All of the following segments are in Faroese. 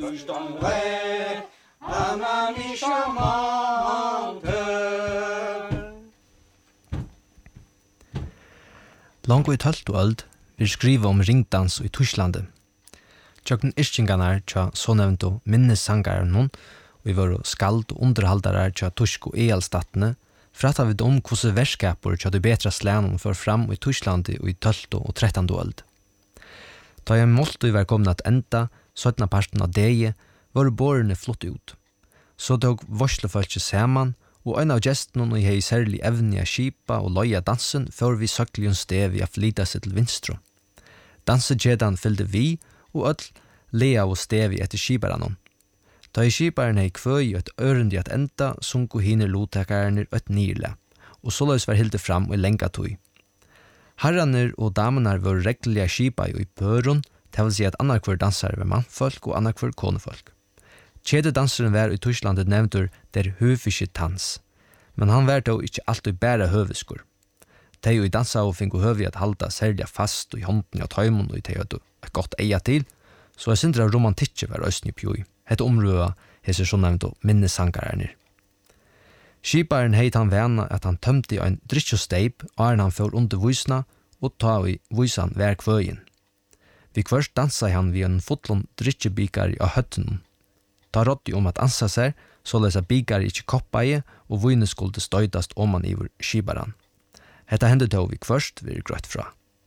Langt i 12. øld vil skriva om ringdans i Tysklandet. Tjøkken ischinganar tja sånevnto minnessangaren hon, og vi var skald og underhaldarar tja tysk og ealstatene, fratta vi om hvordan verskapur tja de betra slænen for fram i Tysklandet i 12. og 13. øld. Da jeg målte var kommet at enda, 17. parten av dege, var bårene flott ut. Så tog vorslefolket saman, og en av gestene og hei særlig evne av skipa og loja dansen før vi søkligen stev i å flyta seg til vinstro. Dansekjedan fyllde vi, og öll lea og stevi etter skiparanon. Da i skiparen hei kvøy og et ørendi at enda, sunko hiner lottakarner og et nirle, og såleis var hilde fram og lenga tøy. Herraner og damenar var reglige skipa i pøron, det vil si at annarkvar dansar var mannfolk og annarkvar konefolk. Kjededanseren var i Tysklandet nevntur der høfiske tans, men han var da ikke alltid bæra høviskur. De og i dansa og finko høvi at halda særlig fast og i hånden og tøymon og i teg et godt eia til, så jeg syndra romantikje var østni pjoi, hette omrøa hese så nevnt og minnesangarerner. Skiparen heit han vana at han tømte ein drittjosteip og han får under vysna og ta i vysan hver kvøyen. Vi kvørst dansa han vi en fotlon drittjebikar av høtten. Ta rådde om at ansa seg, så lesa bikar ikkje koppaie og vyne skulle støydast oman iver skiparen. Hetta hendte då vi kvørst vi grøtt fra.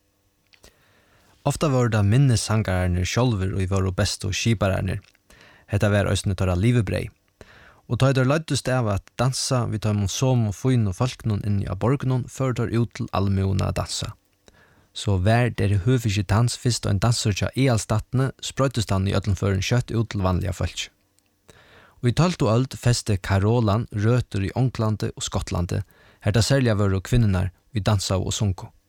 Ofta var det minnesangarerne sjálfur og i var best og skiparerne. Hetta var østene tåra livebrei. Og da det løydest av at dansa vi tar mot som og fyne og folkenon inni av borgnon før tar ut til allmuna dansa. Så hver der høfiske dans fyrst og en danser i allstatene sprøytest han i øtlenføren kjøtt ut til vanlige folk. Og i 12. øld feste Karolan røter i Ånglandet og Skotlandet, her det særlig var kvinnenar vi dansa og sunko.